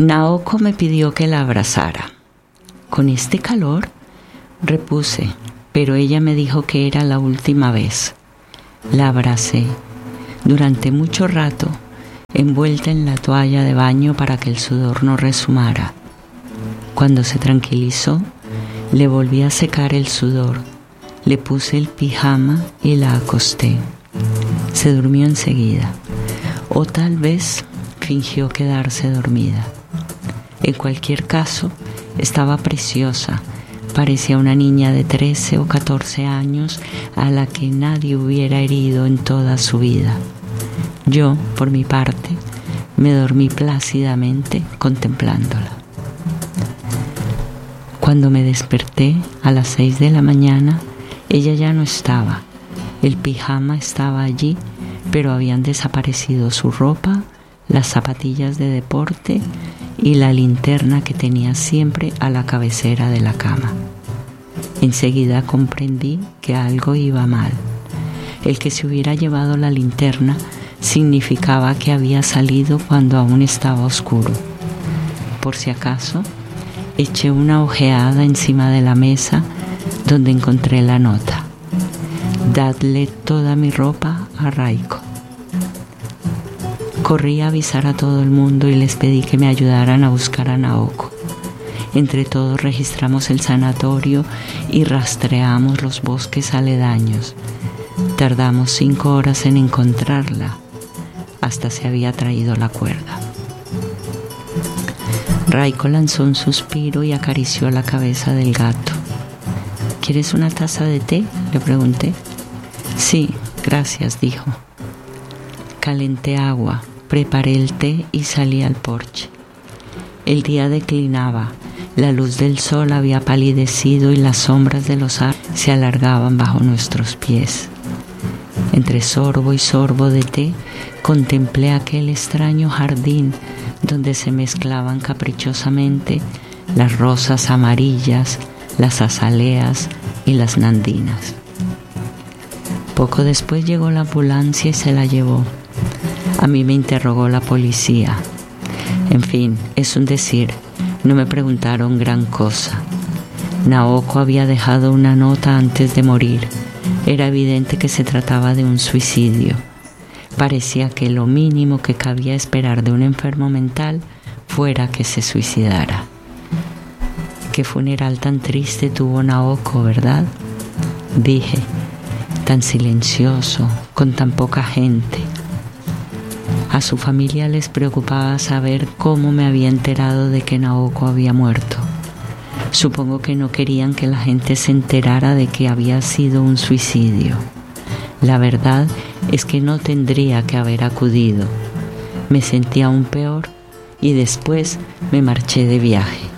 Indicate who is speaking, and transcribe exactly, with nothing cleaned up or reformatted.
Speaker 1: Naoko me pidió que la abrazara. Con este calor, repuse, pero ella me dijo que era la última vez. La abracé durante mucho rato, envuelta en la toalla de baño para que el sudor no resumara. Cuando se tranquilizó, le volví a secar el sudor, le puse el pijama y la acosté. Se durmió enseguida, o tal vez fingió quedarse dormida. En cualquier caso, estaba preciosa, parecía una niña de trece o catorce años a la que nadie hubiera herido en toda su vida. Yo, por mi parte, me dormí plácidamente contemplándola. Cuando me desperté a las seis de la mañana, ella ya no estaba. El pijama estaba allí, pero habían desaparecido su ropa, las zapatillas de deporte y la linterna que tenía siempre a la cabecera de la cama. Enseguida comprendí que algo iba mal. El que se hubiera llevado la linterna significaba que había salido cuando aún estaba oscuro. Por si acaso, eché una ojeada encima de la mesa donde encontré la nota. Dadle toda mi ropa a Raiko. Corrí a avisar a todo el mundo y les pedí que me ayudaran a buscar a Naoko. Entre todos registramos el sanatorio y rastreamos los bosques aledaños. Tardamos cinco horas en encontrarla. Hasta se había traído la cuerda. Raiko lanzó un suspiro y acarició la cabeza del gato. ¿Quieres una taza de té?, le pregunté. Sí, gracias, dijo. Calenté agua, preparé el té y salí al porche. El día declinaba, la luz del sol había palidecido y las sombras de los árboles se alargaban bajo nuestros pies. Entre sorbo y sorbo de té, contemplé aquel extraño jardín donde se mezclaban caprichosamente las rosas amarillas, las azaleas y las nandinas. Poco después llegó la ambulancia y se la llevó. A mí me interrogó la policía. En fin, es un decir, no me preguntaron gran cosa. Naoko había dejado una nota antes de morir. Era evidente que se trataba de un suicidio. Parecía que lo mínimo que cabía esperar de un enfermo mental fuera que se suicidara. Qué funeral tan triste tuvo Naoko, ¿verdad? Dije, tan silencioso, con tan poca gente. A su familia les preocupaba saber cómo me había enterado de que Naoko había muerto. Supongo que no querían que la gente se enterara de que había sido un suicidio. La verdad es que no tendría que haber acudido. Me sentí aún peor y después me marché de viaje.